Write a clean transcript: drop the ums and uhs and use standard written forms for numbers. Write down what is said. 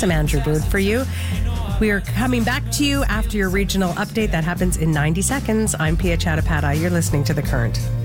some Andrew Booth for you. We are coming back to you after your regional update. That happens in 90 seconds. I'm Pia Chattopadhyay. You're listening to The Current.